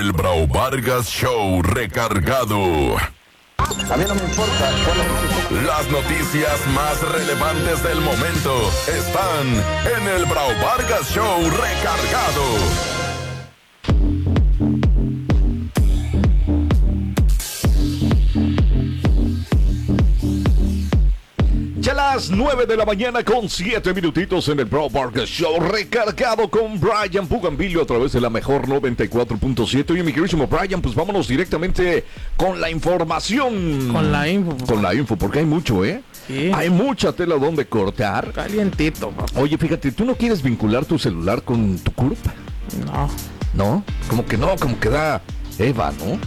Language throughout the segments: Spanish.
El Bravo Vargas Show recargado. A mí no me importa cuál es. Las noticias más relevantes del momento están en el Bravo Vargas Show recargado. Ya las 9 de la mañana con 7 minutitos en el Bravo Vargas Show recargado con Brian Bugambilio a través de la mejor 94.7. Oye, mi queridísimo Brian, pues vámonos directamente con la información. Con la info. Con la info, porque hay mucho, ¿eh? Sí. Hay mucha tela donde cortar. Calientito, papá. Oye, fíjate, ¿tú no quieres vincular tu celular con tu CURP? No. ¿No? Como que no, como que da Eva, ¿no?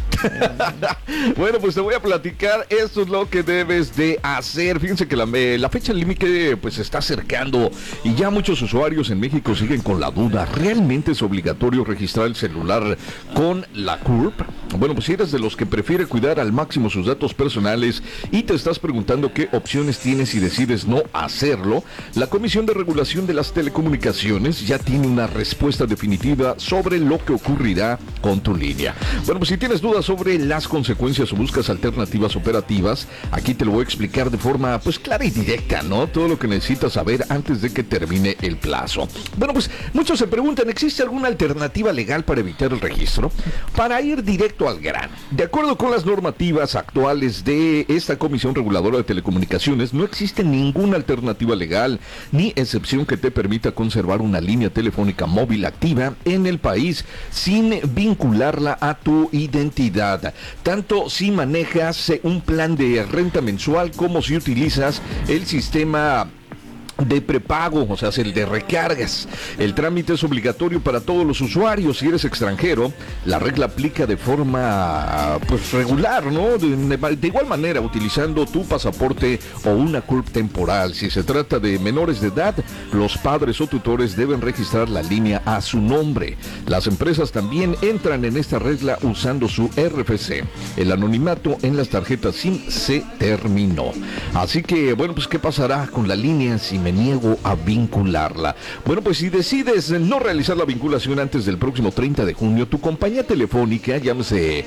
Bueno, pues te voy a platicar, esto es lo que debes de hacer. Fíjense que la fecha límite pues se está acercando y ya muchos usuarios en México siguen con la duda. ¿Realmente es obligatorio registrar el celular con la CURP? Bueno, pues si eres de los que prefiere cuidar al máximo sus datos personales y te estás preguntando qué opciones tienes y decides no hacerlo, la Comisión de Regulación de las Telecomunicaciones ya tiene una respuesta definitiva sobre lo que ocurrirá con tu línea. Bueno, pues si tienes dudas sobre las consecuencias o buscas alternativas operativas, aquí te lo voy a explicar de forma pues clara y directa, ¿no? Todo lo que necesitas saber antes de que termine el plazo. Bueno, pues muchos se preguntan, ¿existe alguna alternativa legal para evitar el registro? Para ir directo al grano, de acuerdo con las normativas actuales de esta Comisión Reguladora de Telecomunicaciones, no existe ninguna alternativa legal ni excepción que te permita conservar una línea telefónica móvil activa en el país sin vincularla a tu identidad, tanto si manejas un plan de renta mensual como si utilizas el sistema de prepago, o sea, el de recargas. El trámite es obligatorio para todos los usuarios. Si eres extranjero, la regla aplica de forma pues regular, ¿no? De igual manera, utilizando tu pasaporte o una CURP temporal. Si se trata de menores de edad, los padres o tutores deben registrar la línea a su nombre. Las empresas también entran en esta regla usando su RFC. El anonimato en las tarjetas SIM se terminó. Así que, bueno, pues ¿qué pasará con la línea si me niego a vincularla? Bueno, pues si decides no realizar la vinculación antes del próximo 30 de junio, tu compañía telefónica, llámese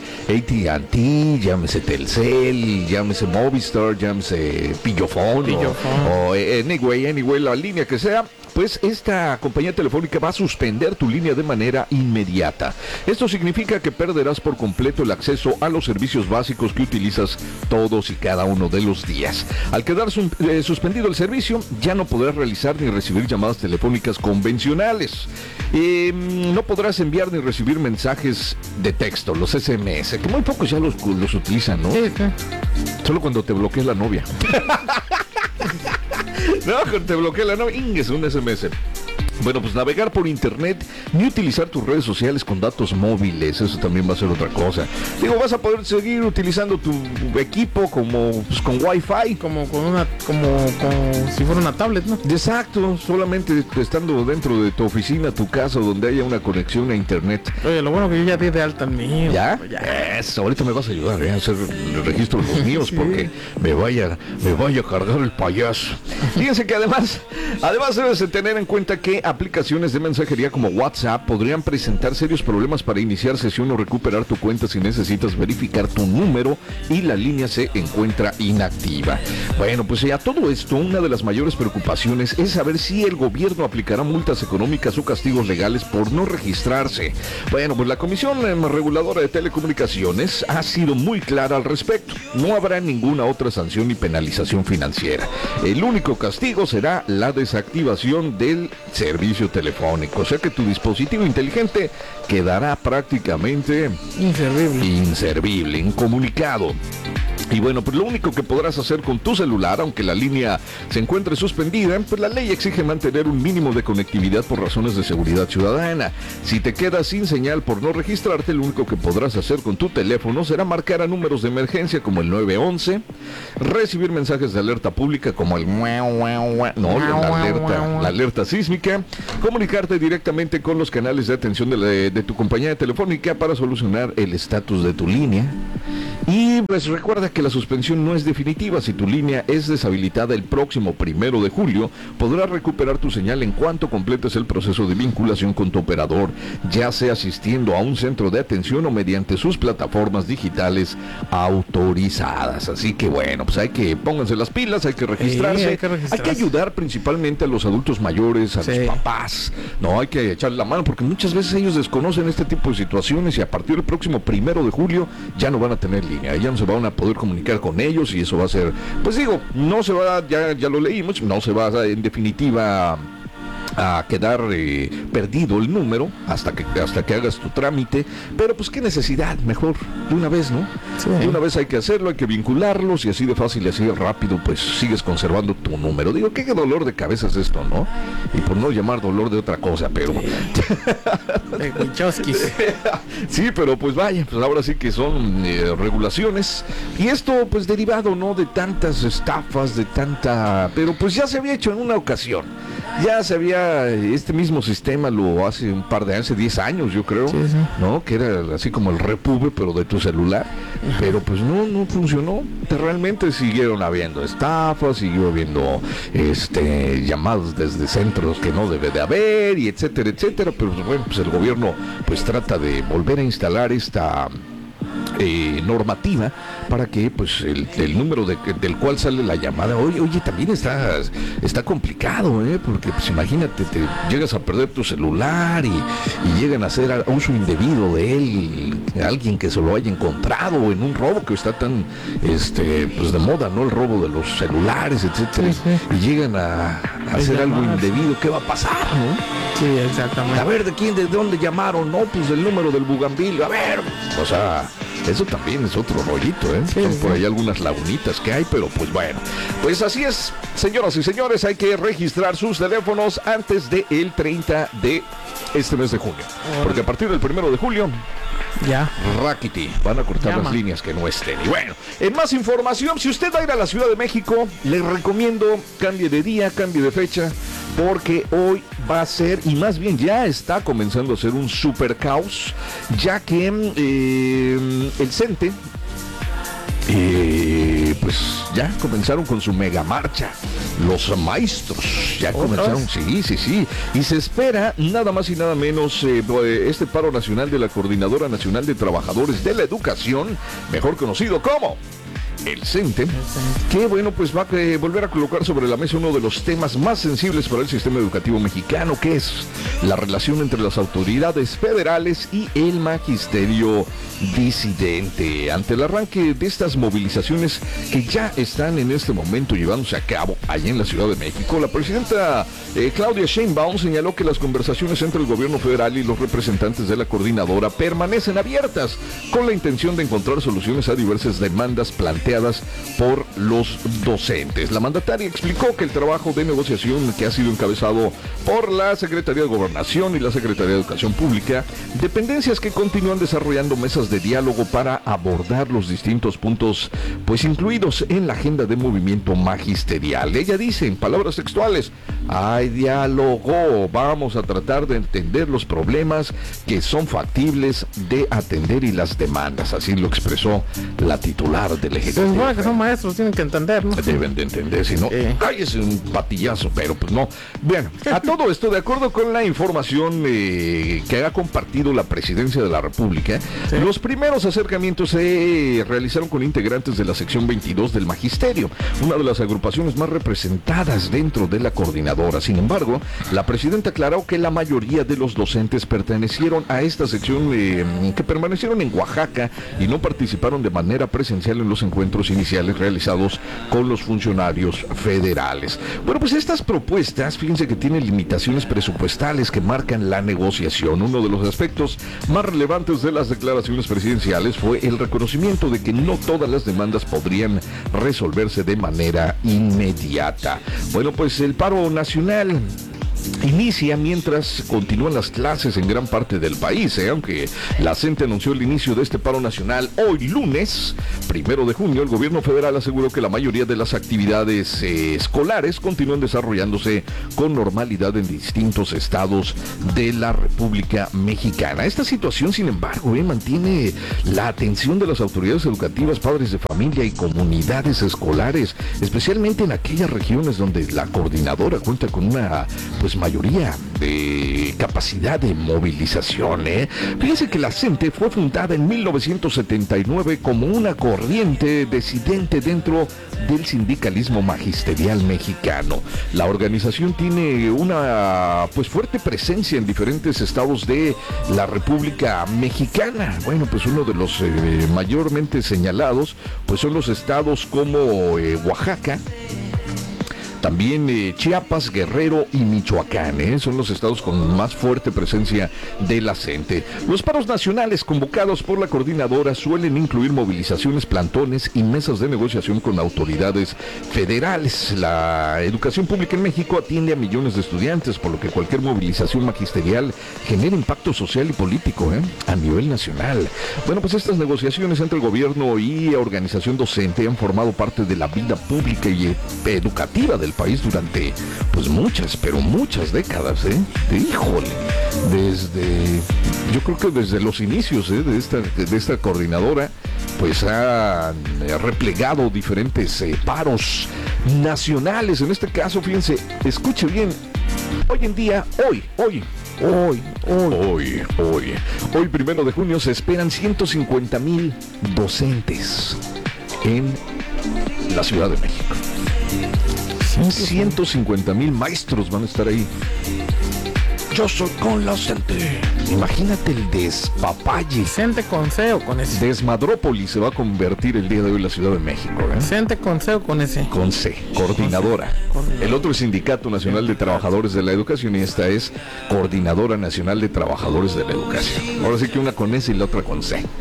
AT&T, llámese Telcel, llámese Movistar, llámese Pillofón o anyway, la línea que sea, pues esta compañía telefónica va a suspender tu línea de manera inmediata. Esto significa que perderás por completo el acceso a los servicios básicos que utilizas todos y cada uno de los días. Al quedar suspendido el servicio, ya no podrás realizar ni recibir llamadas telefónicas convencionales. No podrás enviar ni recibir mensajes de texto, los SMS, que muy pocos ya los utilizan, ¿no? Sí. Solo cuando te bloquea la novia. No, cuando te bloquea la novia, es un SMS. Bueno, pues navegar por internet ni utilizar tus redes sociales con datos móviles, eso también va a ser otra cosa. Digo, vas a poder seguir utilizando tu equipo como pues, con Wi-Fi. Como si fuera una tablet, ¿no? Exacto, solamente estando dentro de tu oficina, tu casa, donde haya una conexión a internet. Oye, lo bueno que yo ya di de alta en mi hijo. ¿Ya? Ya. Eso, ahorita me vas a ayudar a hacer el registro de los míos, sí, porque me vaya a cargar el payaso. Fíjense que además debes de tener en cuenta que aplicaciones de mensajería como WhatsApp podrían presentar serios problemas para iniciar sesión o recuperar tu cuenta si necesitas verificar tu número y la línea se encuentra inactiva. Bueno, pues ya todo esto, una de las mayores preocupaciones es saber si el gobierno aplicará multas económicas o castigos legales por no registrarse. Bueno, pues la Comisión Reguladora de Telecomunicaciones ha sido muy clara al respecto. No habrá ninguna otra sanción ni penalización financiera. El único castigo será la desactivación del servicio telefónico, o sea que tu dispositivo inteligente quedará prácticamente inservible, incomunicado. Y bueno, pues lo único que podrás hacer con tu celular, aunque la línea se encuentre suspendida, pues la ley exige mantener un mínimo de conectividad por razones de seguridad ciudadana. Si te quedas sin señal por no registrarte, lo único que podrás hacer con tu teléfono será marcar a números de emergencia como el 911, recibir mensajes de alerta pública como el la alerta sísmica, comunicarte directamente con los canales de atención de tu compañía telefónica para solucionar el estatus de tu línea. Y pues recuerda que que la suspensión no es definitiva. Si tu línea es deshabilitada el próximo 1 de julio, podrás recuperar tu señal en cuanto completes el proceso de vinculación con tu operador, ya sea asistiendo a un centro de atención o mediante sus plataformas digitales autorizadas. Así que bueno, pues hay que pónganse las pilas, hay que registrarse, hay que ayudar principalmente a los adultos mayores, a los papás, no hay que echarle la mano porque muchas veces ellos desconocen este tipo de situaciones y a partir del próximo 1 de julio ya no van a tener línea, ya no se van a poder comunicar con ellos y eso va a ser, pues digo, no se va, ya lo leímos, no se va en definitiva a quedar perdido el número hasta que hagas tu trámite, pero pues qué necesidad, mejor de una vez, ¿no? Sí. De una vez hay que hacerlo, hay que vincularlos y así de fácil y así de rápido pues sigues conservando tu número. Digo, qué dolor de cabeza es esto, ¿no? Y por no llamar dolor de otra cosa, pero sí, pero pues vaya, pues ahora sí que son regulaciones y esto pues derivado, ¿no? De tantas estafas, pero pues ya se había hecho en una ocasión. Ya se había, este mismo sistema lo hace un par de años, hace 10 años yo creo, ¿no? Que era así como el Repube, pero de tu celular. Pero pues no funcionó. Realmente siguieron habiendo estafas, siguió habiendo llamados desde centros que no debe de haber, y etcétera. Pero bueno, pues el gobierno pues trata de volver a instalar esta normativa para que pues el número del cual sale la llamada, oye también está complicado, porque pues imagínate, te llegas a perder tu celular y llegan a hacer uso indebido de él, alguien que se lo haya encontrado en un robo que está tan pues de moda, ¿no? El robo de los celulares, etcétera, y llegan a hacer algo indebido, ¿qué va a pasar, no? Sí, exactamente. A ver, ¿de dónde llamaron? No, pues del número del bugambil, a ver, o sea, eso también es otro rollito, Son por ahí algunas lagunitas que hay, pero pues bueno. Pues así es, señoras y señores, hay que registrar sus teléfonos antes del 30 de este mes de junio. Porque a partir del 1 de julio, Rakiti, van a cortar las líneas que no estén. Y bueno, en más información, si usted va a ir a la Ciudad de México, le recomiendo cambie de día, cambie de fecha, porque hoy va a ser, y más bien ya está comenzando a ser un super caos, ya que el CENTE pues ya comenzaron con su mega marcha. Los maestros ya comenzaron, sí. Y se espera nada más y nada menos este paro nacional de la Coordinadora Nacional de Trabajadores de la Educación, mejor conocido como el CENTE, que bueno, pues va a volver a colocar sobre la mesa uno de los temas más sensibles para el sistema educativo mexicano, que es la relación entre las autoridades federales y el magisterio disidente. Ante el arranque de estas movilizaciones que ya están en este momento llevándose a cabo allá en la Ciudad de México, la presidenta Claudia Sheinbaum señaló que las conversaciones entre el gobierno federal y los representantes de la coordinadora permanecen abiertas con la intención de encontrar soluciones a diversas demandas planteadas por los docentes. La mandataria explicó que el trabajo de negociación que ha sido encabezado por la Secretaría de Gobernación y la Secretaría de Educación Pública, dependencias que continúan desarrollando mesas de diálogo para abordar los distintos puntos pues incluidos en la agenda de movimiento magisterial. Ella dice en palabras textuales: hay diálogo, vamos a tratar de entender los problemas que son factibles de atender y las demandas. Así lo expresó la titular del Ejecutivo. Pues bueno, que son maestros, tienen que entender, ¿no? Deben de entender, si no, cállese un patillazo, pero pues no. Bueno, a todo esto, de acuerdo con la información que ha compartido la Presidencia de la República, los primeros acercamientos se realizaron con integrantes de la sección 22 del Magisterio, una de las agrupaciones más representadas dentro de la coordinadora. Sin embargo, la Presidenta aclaró que la mayoría de los docentes pertenecieron a esta sección que permanecieron en Oaxaca y no participaron de manera presencial en los encuentros iniciales realizados con los funcionarios federales. Bueno, pues estas propuestas, fíjense que tienen limitaciones presupuestales que marcan la negociación. Uno de los aspectos más relevantes de las declaraciones presidenciales fue el reconocimiento de que no todas las demandas podrían resolverse de manera inmediata. Bueno, pues el paro nacional inicia mientras continúan las clases en gran parte del país, aunque la CENTE anunció el inicio de este paro nacional hoy lunes, 1 de junio, el gobierno federal aseguró que la mayoría de las actividades escolares continúan desarrollándose con normalidad en distintos estados de la República Mexicana. Esta situación, sin embargo, mantiene la atención de las autoridades educativas, padres de familia y comunidades escolares, especialmente en aquellas regiones donde la coordinadora cuenta con una mayoría de capacidad de movilización. Fíjense que la CENTE fue fundada en 1979 como una corriente disidente dentro del sindicalismo magisterial mexicano. La organización tiene una fuerte presencia en diferentes estados de la República Mexicana. Bueno, pues uno de los mayormente señalados son los estados como Oaxaca, también Chiapas, Guerrero y Michoacán, son los estados con más fuerte presencia de la CENTE. Los paros nacionales convocados por la coordinadora suelen incluir movilizaciones, plantones y mesas de negociación con autoridades federales. La educación pública en México atiende a millones de estudiantes, por lo que cualquier movilización magisterial genera impacto social y político a nivel nacional. Bueno, pues estas negociaciones entre el gobierno y organización docente han formado parte de la vida pública y educativa del país durante muchas décadas, híjole, yo creo que desde los inicios de esta coordinadora han replegado diferentes paros nacionales. En este caso, fíjense, escuche bien, hoy en día, hoy, 1 de junio, se esperan 150,000 docentes en la Ciudad de México. 150,000 maestros van a estar ahí. Yo soy con la CENTE. Imagínate el despapalle. CENTE con C o con S. Desmadrópolis se va a convertir el día de hoy la Ciudad de México. CENTE con C o con S. Con C, coordinadora. El otro es Sindicato Nacional de Trabajadores de la Educación y esta es Coordinadora Nacional de Trabajadores de la Educación. Ahora sí que una con S y la otra con C.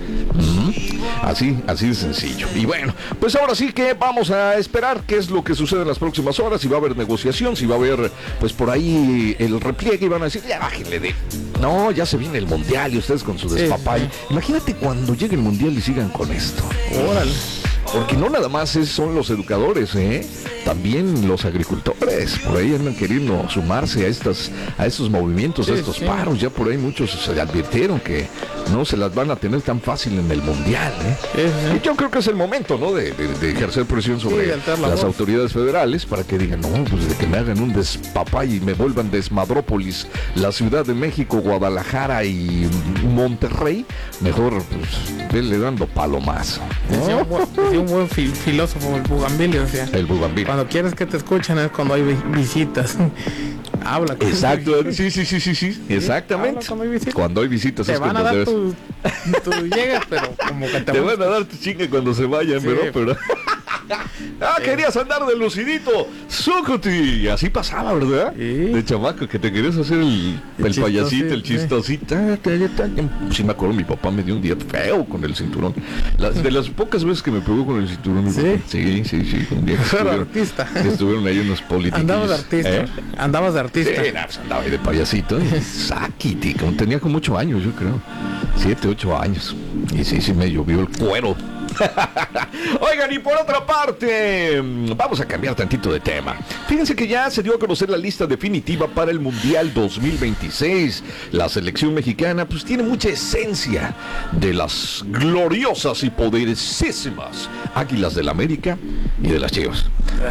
Así de sencillo. Y bueno, pues ahora sí que vamos a esperar qué es lo que sucede en las próximas horas, si va a haber negociación, si va a haber por ahí el repliegue y van a decir, ya bájenle no, ya se viene el mundial y ustedes con su despapay. Imagínate cuando llegue el mundial y sigan con esto. Órale. Porque no nada más son los educadores, también los agricultores, por ahí andan queriendo sumarse a estos movimientos, a estos paros. Ya por ahí muchos se advirtieron que no se las van a tener tan fácil en el mundial, Y yo creo que es el momento, ¿no? De ejercer presión sobre las autoridades federales para que digan, no, pues de que me hagan un despapay y me vuelvan Desmadrópolis, la Ciudad de México, Guadalajara y Monterrey, mejor venle dando palomazo. Un buen filósofo, el Bugambilio, decía. El Bugambilio. Cuando quieres que te escuchen es cuando hay visitas. Habla. Exacto, sí, exactamente. Cuando hay visitas te es van cuando a dar debes... tu llegas, pero como que te van a dar tu chingue cuando se vayan, pero... querías andar de lucidito, Zucuti. Así pasaba, ¿verdad? De chamaco, que te querías hacer el payasito, el chistosito. Sí me acuerdo, mi papá me dio un día feo con el cinturón. De las pocas veces que me pegó con el cinturón. Sí. Un día que estuvieron ahí unos políticos. Andabas de artista. Sí, andaba ahí de payasito. Sáquiti, tenía como 8 años, yo creo. 7, 8 años. Y sí me llovió el cuero. Oigan, y por otra parte, vamos a cambiar tantito de tema. Fíjense que ya se dio a conocer la lista definitiva para el Mundial 2026. La selección mexicana tiene mucha esencia de las gloriosas y poderosísimas Águilas del América y de las Chivas.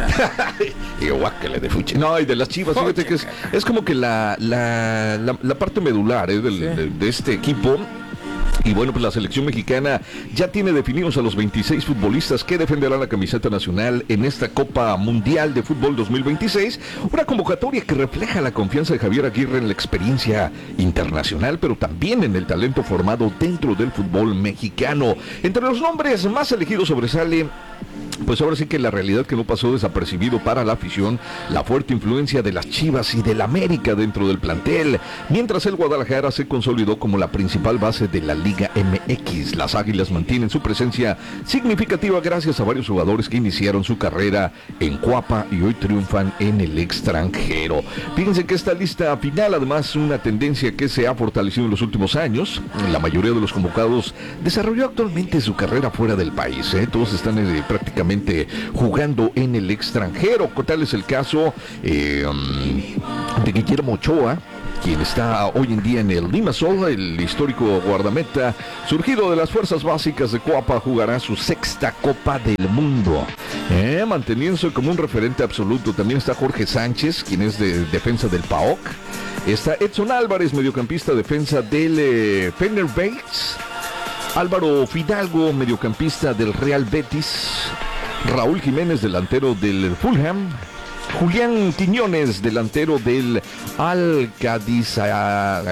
Y guácale de fuche. No, y de las Chivas, fíjate que es como que la parte medular de este equipo. Y bueno, pues la selección mexicana ya tiene definidos a los 26 futbolistas que defenderán la camiseta nacional en esta Copa Mundial de Fútbol 2026. Una convocatoria que refleja la confianza de Javier Aguirre en la experiencia internacional, pero también en el talento formado dentro del fútbol mexicano. Entre los nombres más elegidos sobresale Pues ahora sí que la realidad que no pasó desapercibido para la afición, la fuerte influencia de las Chivas y del América dentro del plantel, mientras el Guadalajara se consolidó como la principal base de la Liga MX. Las Águilas mantienen su presencia significativa gracias a varios jugadores que iniciaron su carrera en Cuapa y hoy triunfan en el extranjero. Fíjense que esta lista final, además, una tendencia que se ha fortalecido en los últimos años. La mayoría de los convocados desarrolló actualmente su carrera fuera del país, todos están prácticamente jugando en el extranjero. Tal es el caso de Guillermo Ochoa, quien está hoy en día en el Limassol, el histórico guardameta surgido de las fuerzas básicas de Cuapa, jugará su 6ª Copa del Mundo, manteniéndose como un referente absoluto. También está Jorge Sánchez, quien es de defensa del PAOK. Está Edson Álvarez, mediocampista defensa del Fenerbahce. Álvaro Fidalgo, mediocampista del Real Betis. Raúl Jiménez, delantero del Fulham. Julián Quiñones, delantero del Al-Qadisiyah.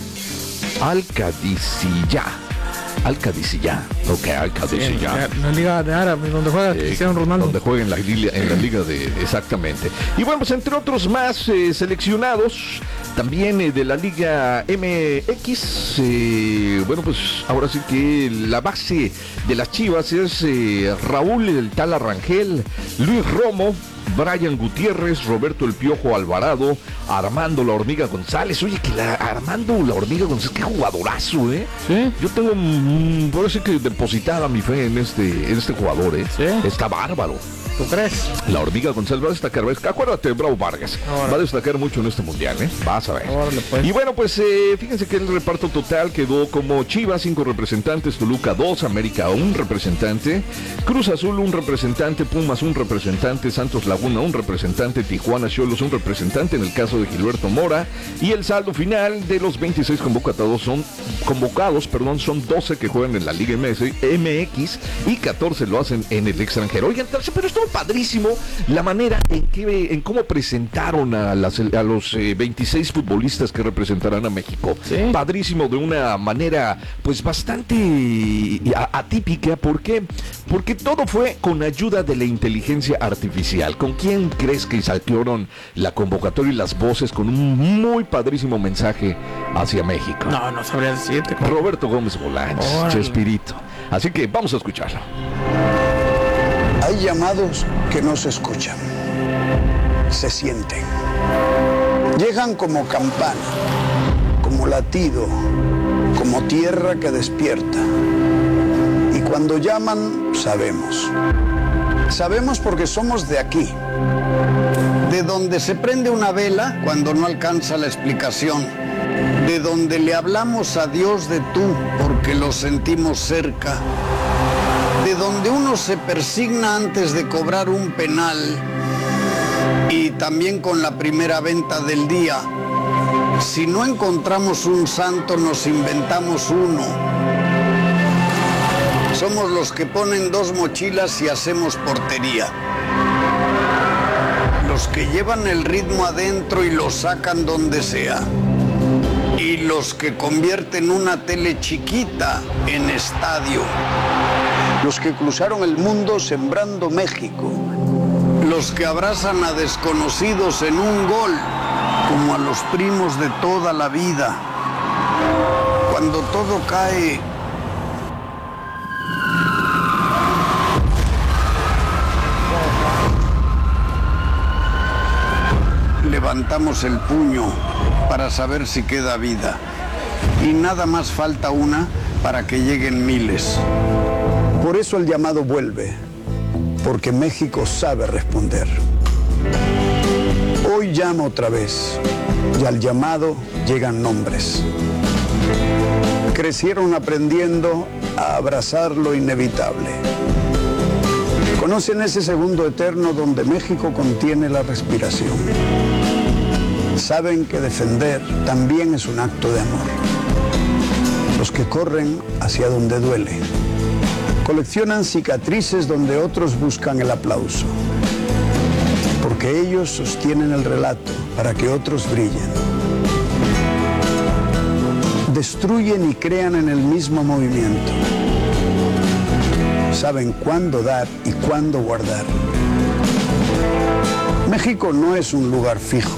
Ok, Al-Qadisiyah. La Liga de Árabe, donde juega Cristiano Ronaldo. Donde juega en la liga de... Exactamente. Y bueno, pues entre otros más seleccionados, también de la Liga MX, bueno, pues ahora sí que la base de las Chivas es Raúl el Tala Rangel, Luis Romo, Brian Gutiérrez, Roberto el Piojo Alvarado, Armando la Hormiga González. Oye, que Armando la Hormiga González, qué jugadorazo, Sí. Yo tengo, por eso que depositada mi fe en este jugador, Sí. Está bárbaro. ¿Tú crees? La Hormiga González va a destacar. Acuérdate, Bravo Vargas. Ahora. Va a destacar mucho en este mundial, Vas a ver. Órale, pues. Y bueno, pues fíjense que el reparto total quedó como Chivas, 5 representantes, Toluca 2, América 1 representante, Cruz Azul 1 representante, Pumas 1 representante, Santos Laguna 1 representante, Tijuana Xolos 1 representante en el caso de Gilberto Mora, y el saldo final de los 26 convocados son 12 que juegan en la Liga MX y 14 lo hacen en el extranjero. Oigan, pero estuvo padrísimo la manera en cómo presentaron a los 26 futbolistas que representarán a México. ¿Sí? Padrísimo, de una manera pues bastante atípica. ¿Por qué? Porque todo fue con ayuda de la inteligencia artificial. ¿Con quién crees que saltearon la convocatoria y las voces con un muy padrísimo mensaje hacia México? No sabría decirte. Roberto Gómez Bolaños, Chespirito. Así que vamos a escucharlo. Hay llamados que no se escuchan, se sienten. Llegan como campana, como latido, como tierra que despierta. Y cuando llaman, sabemos. Sabemos porque somos de aquí, de donde se prende una vela cuando no alcanza la explicación, de donde le hablamos a Dios de tú porque lo sentimos cerca, de donde uno se persigna antes de cobrar un penal y también con la primera venta del día. Si no encontramos un santo, nos inventamos uno. Somos los que ponen 2 mochilas y hacemos portería. Los que llevan el ritmo adentro y lo sacan donde sea. Y los que convierten una tele chiquita en estadio. Los que cruzaron el mundo sembrando México. Los que abrazan a desconocidos en un gol, como a los primos de toda la vida. Cuando todo cae, levantamos el puño para saber si queda vida. Y nada más falta una para que lleguen miles. Por eso el llamado vuelve, porque México sabe responder. Hoy llama otra vez, y al llamado llegan nombres. Crecieron aprendiendo a abrazar lo inevitable. Conocen ese segundo eterno donde México contiene la respiración. Saben que defender también es un acto de amor. Los que corren hacia donde duele. Coleccionan cicatrices donde otros buscan el aplauso. Porque ellos sostienen el relato para que otros brillen. Destruyen y crean en el mismo movimiento. saben cuándo dar y cuándo guardar. México no es un lugar fijo.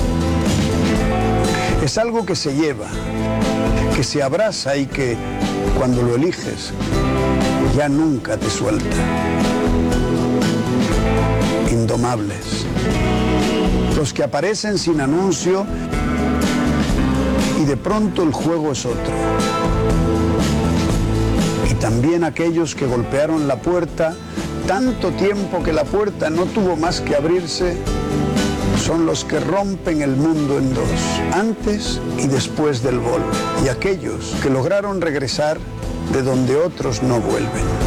Es algo que se lleva, que se abraza y que, cuando lo eliges, ya nunca te suelta. Indomables. Los que aparecen sin anuncio y de pronto el juego es otro. Y también aquellos que golpearon la puerta tanto tiempo que la puerta no tuvo más que abrirse, son los que rompen el mundo en dos, antes y después del gol, y aquellos que lograron regresar de donde otros no vuelven.